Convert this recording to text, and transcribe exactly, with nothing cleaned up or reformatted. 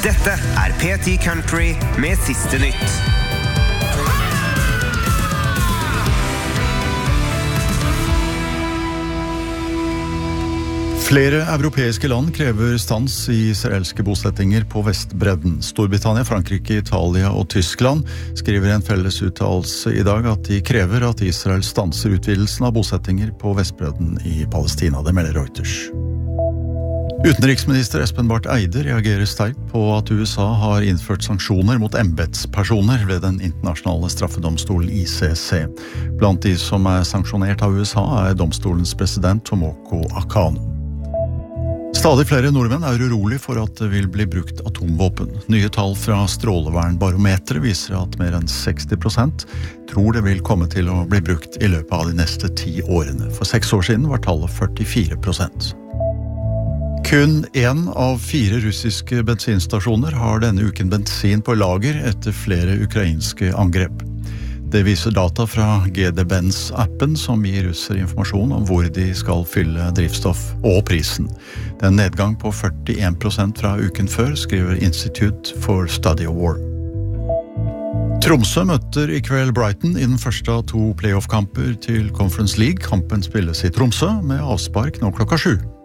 Dette er P ti Country med siste nytt. Flere europeiske land krever stans i israelske bosettinger på Vestbredden. Storbritannia, Frankrike, Italia og Tyskland skriver en felles uttalelse i dag at de krever at Israel stanser utvidelsen av bosettinger på Vestbredden i Palestina. Det melder Reuters. Utenriksminister Espen Barth Eide reagerer sterkt på at U S A har innført sanksjoner mot embetspersoner ved den internasjonale straffedomstolen I C C. Blant de som er sanksjonert av U S A er domstolens president Tomoko Akano. Stadig flere nordmenn er urolig for at det vil bli brukt atomvåpen. Nye tall fra strålevernbarometeret viser at mer enn seksti prosent tror det vil komme til å bli brukt i løpet av de neste ti årene. For seks år siden var tallet førtifire prosent. Kun en av fire russiske bensinstasjoner har denne uken bensin på lager etter flere ukrainske angrep. Det viser data fra G D Benz-appen som gir russer informasjon om hvor de skal fylle drivstoff og prisen. Det er en nedgang på førtien prosent fra uken før, skriver Institute for Study of War. Tromsø møter i kveld Brighton i den første av to playoff-kamper til Conference League. Kampen spilles i Tromsø med avspark nå klokka sju.